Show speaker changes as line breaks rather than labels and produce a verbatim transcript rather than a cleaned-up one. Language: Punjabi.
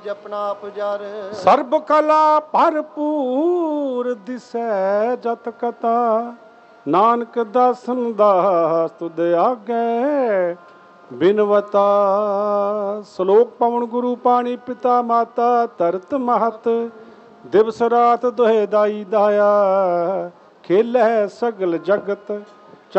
ਜਪਨਾ ਆਪ ਜਰ
ਸਰਬ ਕਲਾ ਭਰਪੂਰ ਦਿਸੈ ਜਤ ਕਥਾ। ਨਾਨਕ ਦਾਸਨ ਦਾਸ ਤੁਧ ਆਗੈ ਬਿਨਵਤਾ। ਸ਼ਲੋਕ ਪਵਨ ਗੁਰੂ ਪਾਣੀ ਪਿਤਾ ਮਾਤਾ ਧਰਤ ਮਹਤ। ਦਿਵਸ ਰਾਤ ਦੁਹੇ ਦਾਈ ਦਾਇਆ ਖੇਲੈ ਸਗਲ ਜਗਤ।